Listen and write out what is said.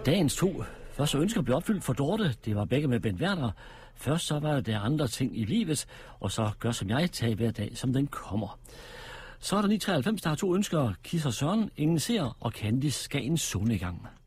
Dagens to første ønsker blev opfyldt for Dorte. Det var begge med Bent Werner. Først så var der andre ting i livet, og så gør som jeg, tag hver dag, som den kommer. Så er der 993, der har to ønsker. Kis og Søren, Ingen ser, og Candice skal en solnedgang.